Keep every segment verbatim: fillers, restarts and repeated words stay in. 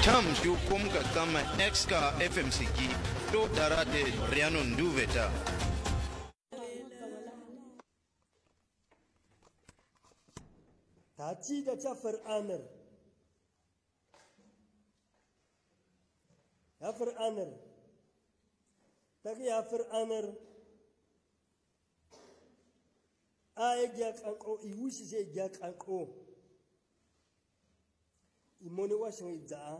Tam shu kumka kama exka F M C ki to darate riano nduveta. Tachi dat ja verander. Ja verander. Dat ja verander. Ai jak anko iwisi se jak anko. Imone washan idza.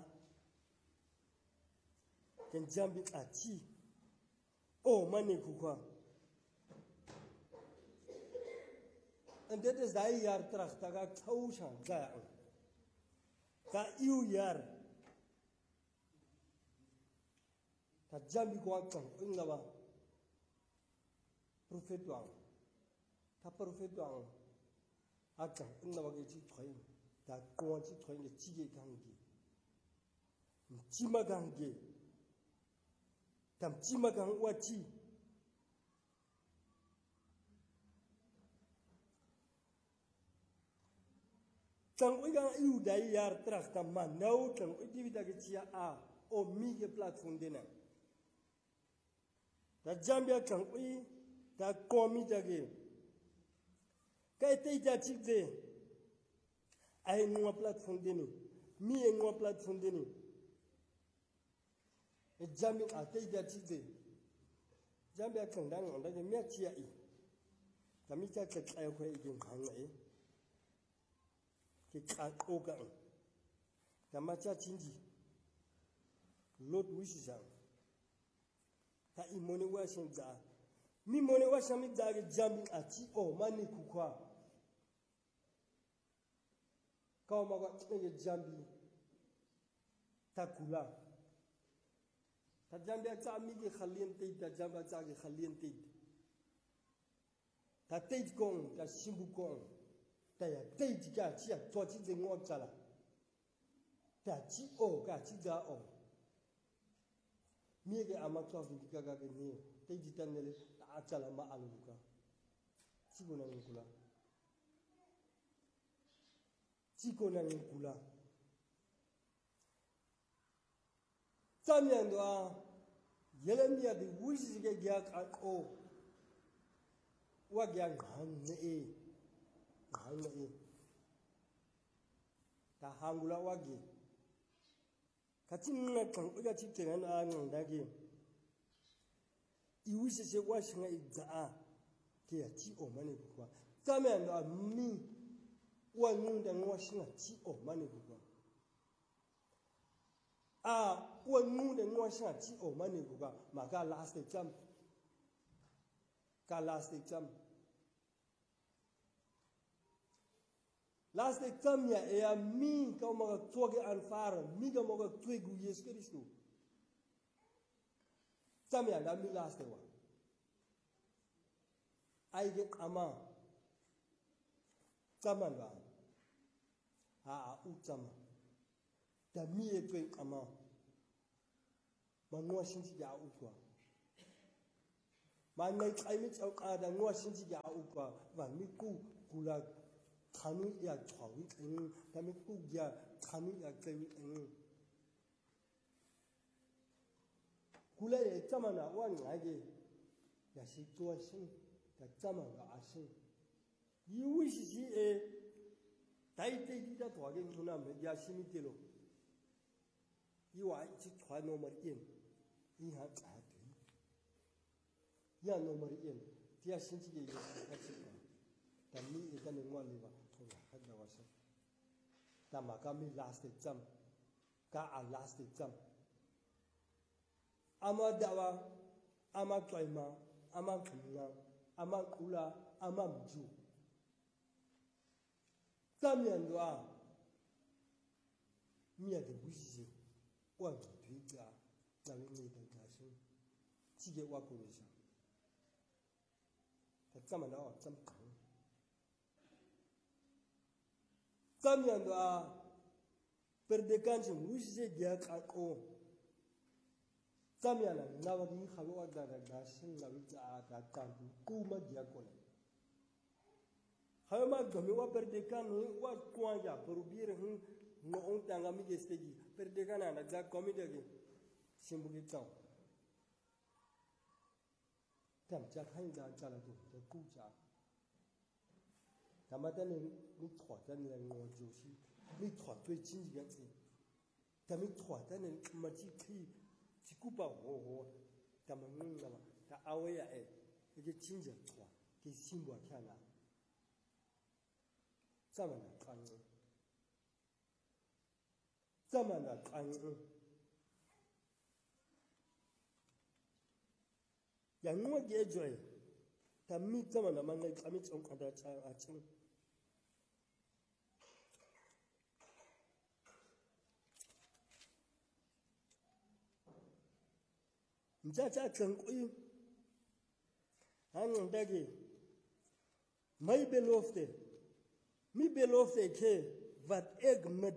Ken jambi achi. Oh mane kukwa. En dit is dat jaar terug, dat ik thuis aan ga. Dat uw jaar. Dat jambi kwam kan, ingaba. Profet wang. Dat profet wang. Akan, ingaba ke chi thoy. Dat kwam chi thoy ke chi ke kangi. Chi ma kangi. Tam chi ma kang wa chi. Kan we gaan uw dat jaar terug dan man nou kan we die dat je a o mige platform dena. Dat Zambia kan we dat komi dat ge. Kai te dat chikde. Ai no platform deni. Mi en no platform deni. E Zambia a te dat chikde. Zambia kan dan on dat je meer chia i. Kami ta ka kai ko i din kan e. Oga Kamacha Chindi Lord Wishishan Ta imone washin za Mi mone washan mi da jambi ati o mani kukwa Kaw maga tnege jambi takula Ta jambi ata mi ge khalien te ta jambi ata ge khalien te Ta te kong ta shimbu kong Ta ya te jika chia to chi de ngo chala. Ta chi o ka chi da o. Mi ge ama to fi ka ga ge ni. Te jita ne le ta chala ma alu ka. Chi ko na ngula. Chi ko na ngula. Samyan do a Yeremia de wushi ge ga ka o. Wa ga han ne Hanga e. Ta hangula wagi. Katin na kan uga chitin na an dage. Iwisi se washinga idza ke ya ti o mane kwa. Tame ndo mi wa nunda nwashinga ti o mane kwa. Ah, wa nunda nwashinga ti o mane kwa. Maka last exam. Ka last exam. Last exam ya e a mi ka maga toge anfaren, mi ka maga twegu Yesu Kristo. Tam ya da mi last wa. Aige ama. Taman ba. Ha a utama. Da mi e twen ama. Ma no shinti ya utwa. Ma nai kai mi tsau ka da no shinti ya utwa. Ba mi ku kula Kanu ya twawi en tami ku ya kanu ya tsawi en kula ya tamana wan age ya shi tuwa shin da tamana ashin yi wishi shi e tai tai di da twage nguna me ya shi mi telo yi wa chi twa no mar yin yi ha ta ta ya no mar yin ti ya shin chi ye ya chi ta mi e ta ne ngwa le ba Hada wasa. Tama kami last exam. Ka a last exam. Ama dawa, ama twaima, ama kumna, ama kula, ama mju. Tamian doa. Mia de wizi. Wa tuiga. Na wini de gashi. Tige wa kurisha. Tama na wa tsam. Tamian doa perdekanchi wushi gya kako. Tamian na wadi khawa da da gashin na wita da tantu kuma gya kone. Hama gami wa perdekan wa kwanja perubir hun no on tanga mi ke stegi per de kana na za comedy ke simbu ke chao tam cha khai da cha la tu de ku cha tamata ne mi thwa ta ne ngo ju shi mi thwa tui chin ji ga ti ta mi thwa ta ne ma chi khi chi ku ba ho ho ta ma ngi na ma ta awe ya e ke chin ji thwa ke simbu kha na za ma na kan ni za ma na kan ni yang ngo ge joy ta mi za ma na ma ngai ka mi chong ka da cha a ching Nja cha chang kui hang dagi mai belofte mi belofte ke wat ek met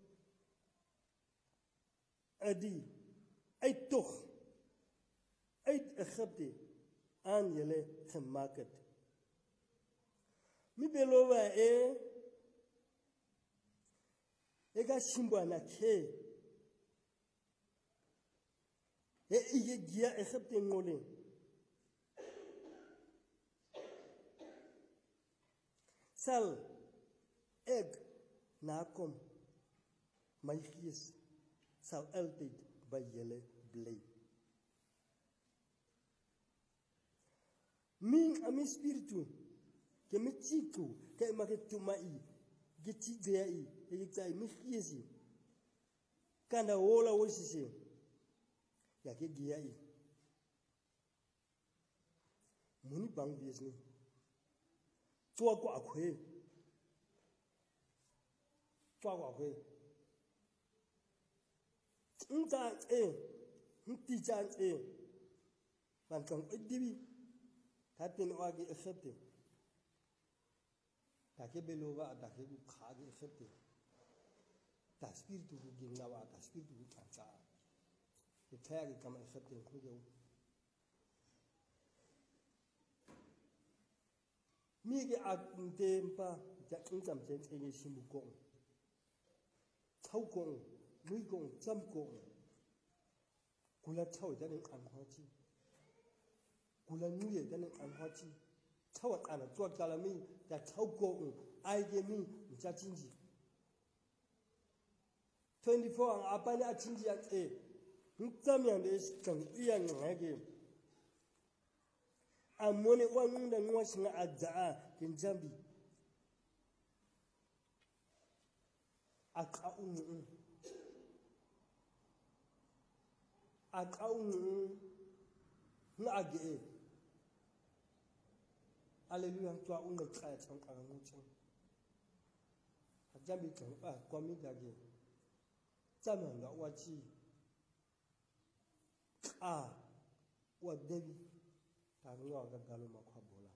adi uit toch uit Egypte aan jullie gemaakt het mi belova e ega simba na ke e ige gia Egypte ngole sal ek nakom my gees sal altyd by julle bly min ami spiritu ke mitiku ke maketumai gitidei e tsai mi geesi kana wola wosisi ya ke gia i muni bang business做挂亏抓挂亏嗯在哎嗯地在哎反正一滴他听话给一黑的他给别罗吧他给不卡给一黑的他 spiritu 给那哇他 spiritu 看啥给开给干嘛一黑的空有mi ke a tempa ja tsam chen chen simu ko chau ko mui ko cham ko kula chau da ne an ho chi kula nu ye da ne an ho chi chau an na zuo ga la mi da chau ko ai ge mi ja jin ji twenty-four ang apa ne a jin ji a e tsam yang de chang yang ngai ge amone wa ngunda ngwa singa adza kinjambi akaunu akaunu na age hallelujah twa unga tsaya tsang ka nguchin ajambi tsang ba kwami dage tsama nga wachi a wa devi Tangwa gagalo makwabola.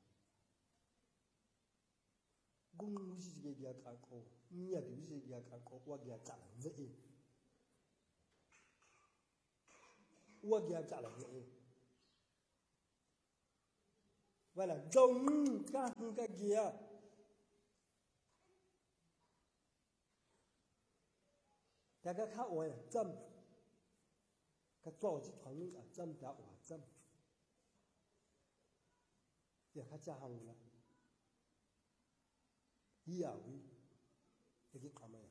Gung wisi ge dia kako, nya de wisi dia kako wa dia tsala nze. Wa dia tsala nze. Wala dong ka nga gia. Daga ka wa zam. Ka zuo ji tang a zam da wa zam. Ya kacha hangula iya wi egi kamaya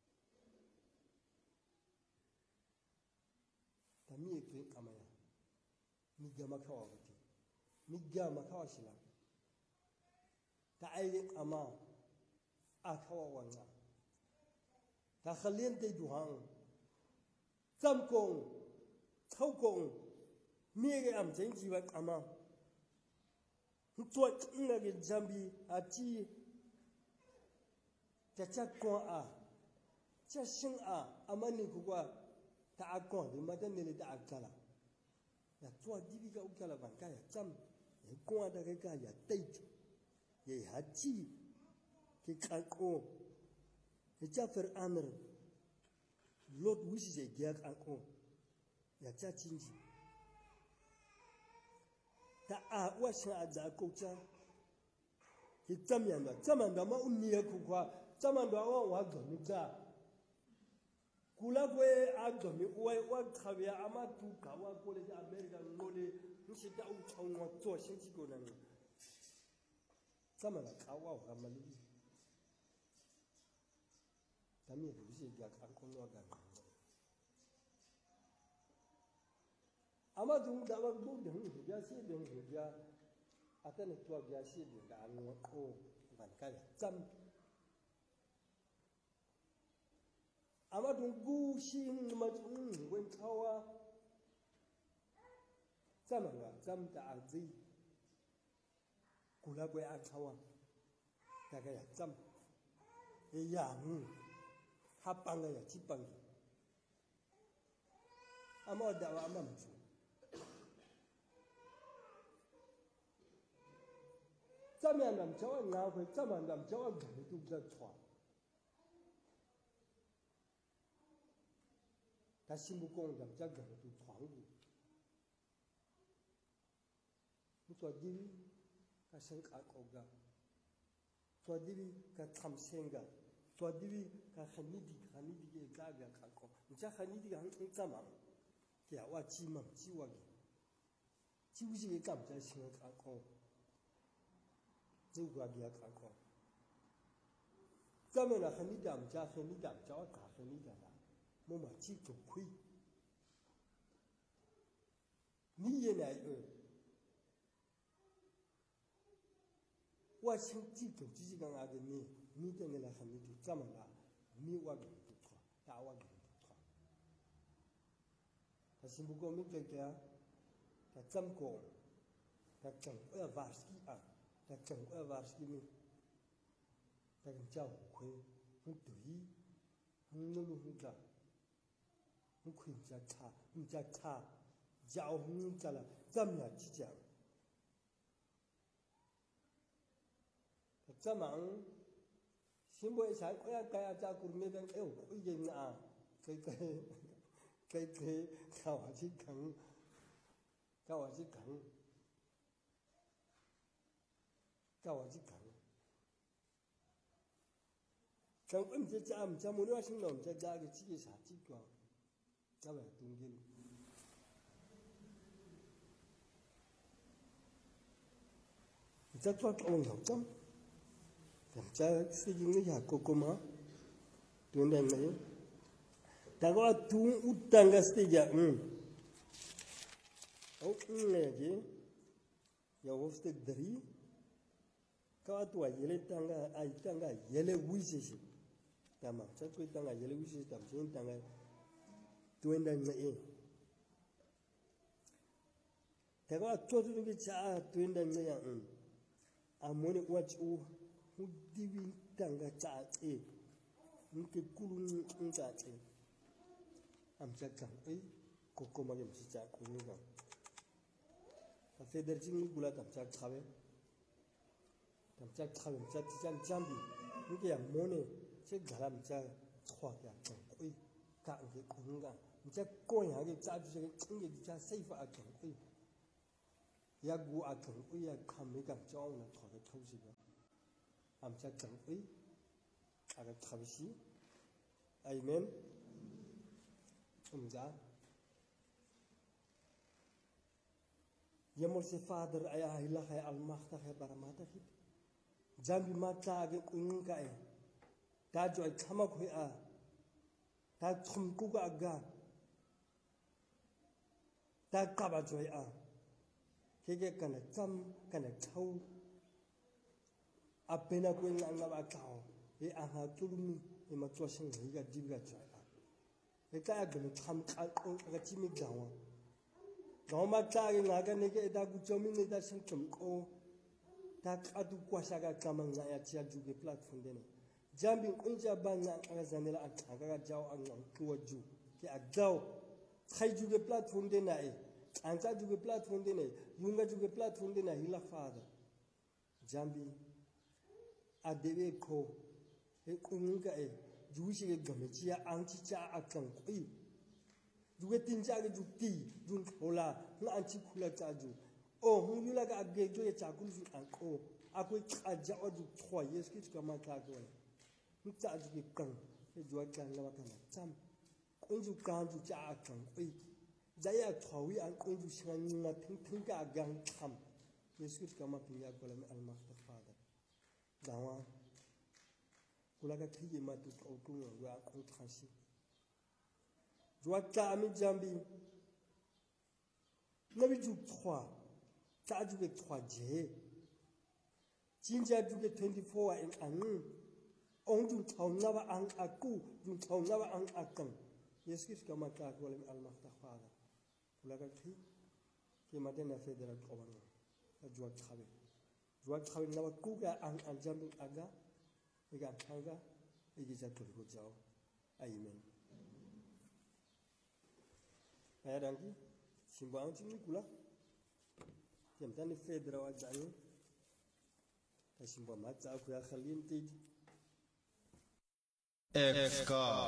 tami egi kamaya mi gama kawa wuti mi gama kawa shila ta ayi kama a kawa wanga ta khalien te duhang zam kong chau kong mi egi am chen jiwa kama Tuat ina ke jambi ati chacha kwa a chashin a amani kwa ta akon de madan ne da akala ya tuat dibi ka ukala banka ya cham e kwa da ke ka ya tait ye haji ke kako e chafer amr lot wisi je gyak ako ya cha chinji ta a washin a da kauta ki tamyan da taman da ma ummi ya kuwa taman da wa wa ga muta kula kwe adomi wa wa khabya amatu ka wa kole ja America ngole nshita u tsaunwa tso shinti ko nan sama la kawa wa mali tami ru ji ga kan ko no ga amadu da wa bu de hu ja si de hu ja atane to ja si de da an ko ban ka tsam amadu gu shi ma tun wen kawa sama la tsam ta azi kula bai a kawa daga ya tsam ya mu haɓanga ya ci ɓangi amma da wa amma mutu tsam ya nam chawa nga kwe tsam ya nam chawa gani duk da tswa ta shimbu kong nam cha gani duk tswa ngu mutuwa diri ka shen ka koga tswa diri ka tsam senga tswa diri ka khanidi khanidi ke gaga ka ko ncha khanidi ga hang tsama ke wa chi mam chi wa ge chi wu ji ke kam cha shen ka ko zu ga ga ka ko tsama na khanidi am cha khanidi am cha wa ka khanidi la mo ma chi ko kui ni ye na e wa shin ji to ji ga ga ni ni de la khanidi tsama la ni wa ga tu ta wa ga tu ta sim bu ko mi ke ya ta tsam ko ta tsam e varski a ta tsam e varski mi ta ga chao kwe hu tu yi hu nu lu hu ta hu khui ja cha hu ja cha jiao hu ja la tsam ya ji ja tsam simbo sai ko ya ka ja kur me dan e ko ye na kai kai kai kai ka wa ji kan ka wa ji kan ka wa ji kan kan kun je ja am ja mu ne wa shin nom ja ja ga ci ke sa ci ko ka ba tun gil ja to ko ngam tam cha si jing ya kokoma tunda ngai daga tu utanga steja mm o ne je ya wofte dari ka tu yele tanga ai tanga yele wisi tama cha ku tanga yele wisi tam sin tanga tunda ngai daga tu tu ki cha tunda ngai ya mm amone wachu divi tanga cha e nke kulu ncha e am cha kan e koko ma gem cha ko ni ga ta feder jing gula tam cha khawe tam cha khawe cha chan jambi nke ya mone che garam cha khwa ya kan ko ka nke ko nga cha ko ya ge cha ju ge ching ge cha saifa a kan ko ya gu a kan ko ya kham me kam cha na thwa ge thau si ga am cha kan ui aga khabisi amen umza yamol se father aya ila khay al makhta khay baramata khit jambi mata ge kun ka e ta jo khama khoi a ta thum ku ga ga ta ka ba jo a ke ge kana cham kana thau apena ko nga ba kao e aha tulumi e ma tso shin ga dibiga tsa e ka ga no tham ka ko ga timi gawa gawa ma ta ga ga ne ke da gu chomi ne da shin tum ko ta ka du kwa sha ga kama nga ya tia ju ge platform de ne jambi kunja ba nga ga zanela an ta ga jaw an nga ku ju ke a jaw khai ju ge platform de na e an ta ju ge platform de ne yunga ju ge platform de na hila father jambi adebe ko e kunga e jushi ge gamechi ya anchi cha akan kui juge tinja ge jukti jun hola na anchi khula cha ju o hu yula ga ge jo ya cha kul ju an ko akoi cha ja o ju thwa yes ki ka ma ta ko ni cha ju ge kan e jo ka la ba kan cham qonju kanju cha kang oi jaya thawi an qonju singa nga thing thing ka gang kham yesu kama piya kolam al mahta father dawa kula ka thiye ma tu ko ku wa ko khasi jwa ta mi jambi nabi ju trois ta ju ke trois je jinja ju ke twenty-four in an ong ju thau na ba ang aku ju thau na ba ang akang yesu kama ka kolam al mahta father kula ka thi ke ma de na federal government jwa khabe jwa khabe na ba ku ka ang an jambi aga ega thanga egi jatul ko jao amen aya dangi simba ang chimi kula kem tan fedra wa jayo ta simba ma cha ku ya khalin ti F K